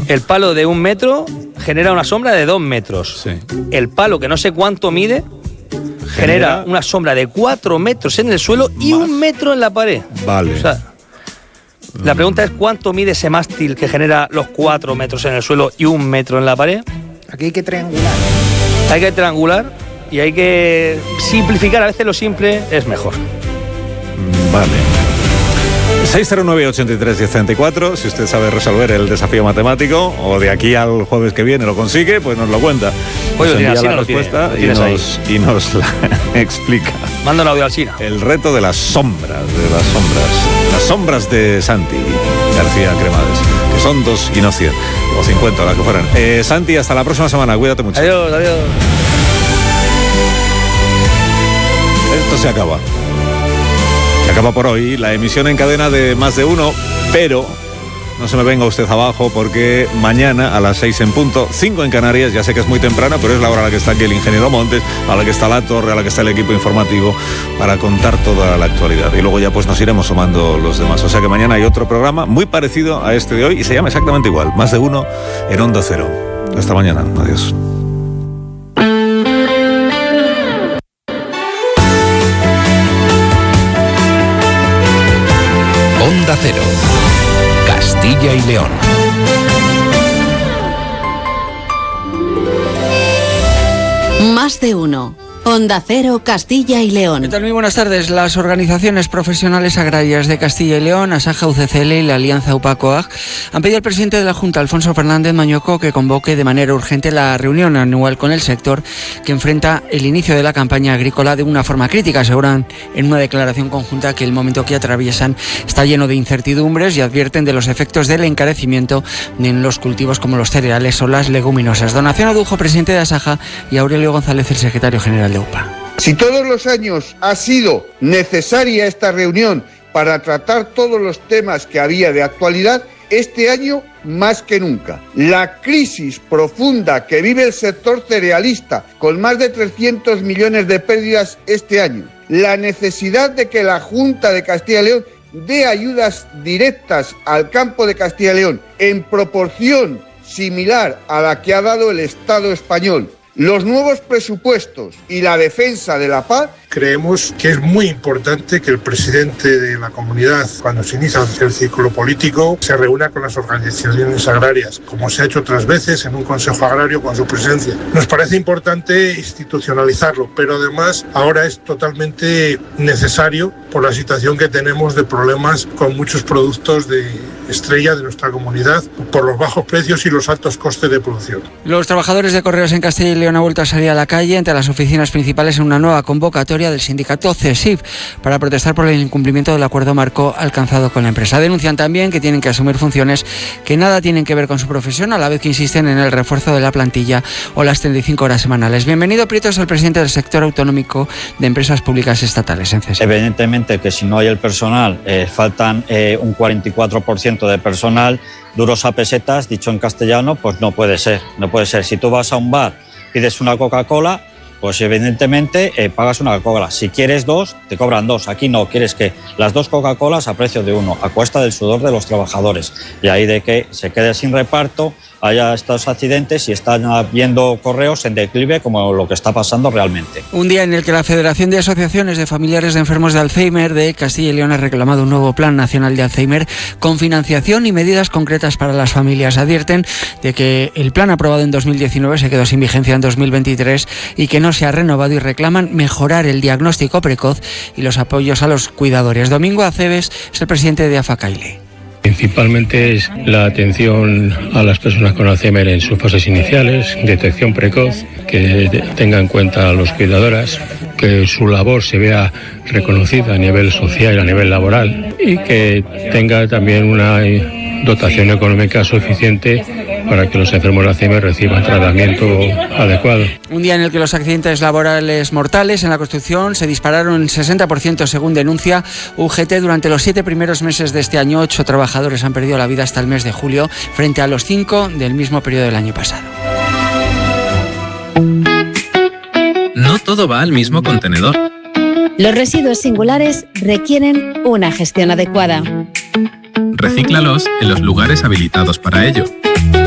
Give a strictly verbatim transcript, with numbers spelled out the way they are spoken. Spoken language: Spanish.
el palo de un metro genera una sombra de dos metros. Sí. El palo, que no sé cuánto mide, genera, genera una sombra de cuatro metros en el suelo y más. un metro en la pared. Vale. O sea, la pregunta es cuánto mide ese mástil que genera los cuatro metros en el suelo y un metro en la pared. Aquí hay que triangular. Hay que triangular y hay que simplificar. A veces lo simple es mejor. Vale. seis cero nueve, ochenta y tres, diez treinta y cuatro. Si usted sabe resolver el desafío matemático o de aquí al jueves que viene lo consigue, pues nos lo cuenta. Oye, nos envía Alsina, la lo respuesta tiene, lo y, nos, y nos la explica. Manda un audio al Alsina. El reto de las sombras, de las sombras. Las sombras de Santi García Cremades, que son dos y no cien, o cincuenta, las que fueran. Eh, Santi, hasta la próxima semana. Cuídate mucho. Adiós, adiós. Esto se acaba. Se acaba por hoy la emisión en cadena de Más de Uno, pero no se me venga usted abajo porque mañana a las seis en punto, cinco en Canarias, ya sé que es muy temprana, pero es la hora a la que está aquí el ingeniero Montes, a la que está la torre, a la que está el equipo informativo para contar toda la actualidad. Y luego ya pues nos iremos sumando los demás. O sea que mañana hay otro programa muy parecido a este de hoy y se llama exactamente igual, Más de Uno en Onda Cero. Hasta mañana. Adiós. Onda Cero, Castilla y León. Más de uno. Onda Cero, Castilla y León. ¿Qué tal? Muy buenas tardes. Las organizaciones profesionales agrarias de Castilla y León, Asaja, U C C L y la Alianza UPA-COAG han pedido al presidente de la Junta, Alfonso Fernández Mañoco, que convoque de manera urgente la reunión anual con el sector que enfrenta el inicio de la campaña agrícola de una forma crítica. Aseguran en una declaración conjunta que el momento que atraviesan está lleno de incertidumbres y advierten de los efectos del encarecimiento en los cultivos como los cereales o las leguminosas. Donación Adujo, presidente de Asaja, y Aurelio González, el secretario general de UPA. Si todos los años ha sido necesaria esta reunión para tratar todos los temas que había de actualidad, este año más que nunca. La crisis profunda que vive el sector cerealista, con más de trescientos millones de pérdidas este año. La necesidad de que la Junta de Castilla y León dé ayudas directas al campo de Castilla y León en proporción similar a la que ha dado el Estado español. Los nuevos presupuestos y la defensa de la paz. Creemos que es muy importante que el presidente de la comunidad, cuando se inicia el ciclo político, se reúna con las organizaciones agrarias, como se ha hecho otras veces en un consejo agrario con su presencia. Nos parece importante institucionalizarlo, pero además ahora es totalmente necesario por la situación que tenemos de problemas con muchos productos de estrella de nuestra comunidad, por los bajos precios y los altos costes de producción. Los trabajadores de Correos en Castilla y León han vuelto a salir a la calle ante las oficinas principales en una nueva convocatoria del sindicato CESIF para protestar por el incumplimiento del acuerdo marco alcanzado con la empresa. Denuncian también que tienen que asumir funciones que nada tienen que ver con su profesión, a la vez que insisten en el refuerzo de la plantilla o las treinta y cinco horas semanales. Bienvenido, Prieto, es el presidente del sector autonómico de empresas públicas estatales en CESIF. Evidentemente que si no hay el personal, eh, faltan eh, un cuarenta y cuatro por ciento de personal, duros a pesetas, dicho en castellano, pues no puede ser, no puede ser. Si tú vas a un bar, pides una Coca-Cola, pues evidentemente eh, pagas una Coca-Cola. Si quieres dos, te cobran dos. Aquí no, quieres que las dos Coca-Colas a precio de uno, a cuesta del sudor de los trabajadores. Y ahí de que se quede sin reparto, haya estos accidentes y están habiendo Correos en declive como lo que está pasando realmente. Un día en el que la Federación de Asociaciones de Familiares de Enfermos de Alzheimer de Castilla y León ha reclamado un nuevo Plan Nacional de Alzheimer con financiación y medidas concretas para las familias. Advierten de que el plan aprobado en dos mil diecinueve se quedó sin vigencia en dos mil veintitrés y que no se ha renovado, y reclaman mejorar el diagnóstico precoz y los apoyos a los cuidadores. Domingo Aceves es el presidente de AFACAILE. Principalmente es la atención a las personas con Alzheimer en sus fases iniciales, detección precoz, que tenga en cuenta a los cuidadoras, que su labor se vea reconocida a nivel social y a nivel laboral y que tenga también una dotación económica suficiente para que los enfermos de Alzheimer reciban tratamiento adecuado. Un día en el que los accidentes laborales mortales en la construcción se dispararon en sesenta por ciento según denuncia U G T. Durante los siete primeros meses de este año, ocho trabajadores han perdido la vida hasta el mes de julio, frente a los cinco del mismo periodo del año pasado. No todo va al mismo contenedor. Los residuos singulares requieren una gestión adecuada. Recíclalos en los lugares habilitados para ello.